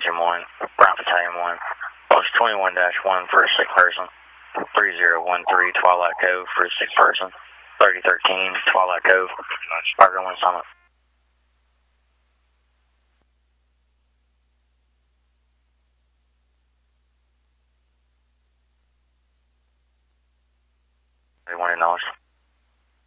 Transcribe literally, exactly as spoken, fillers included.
Engine one, Route Battalion one. Post twenty-one dash one for a sick person. three zero one three Twilight Cove for a sick person. thirty thirteen Twilight Cove. Cargo one Summit. One in North.